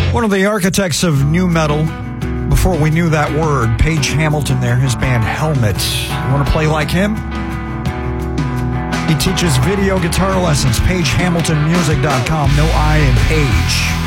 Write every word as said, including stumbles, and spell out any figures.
One of the architects of nu metal, before we knew that word, Page Hamilton there, his band Helmet. You want to play like him? He teaches video guitar lessons, page hamilton music dot com, no I in Page.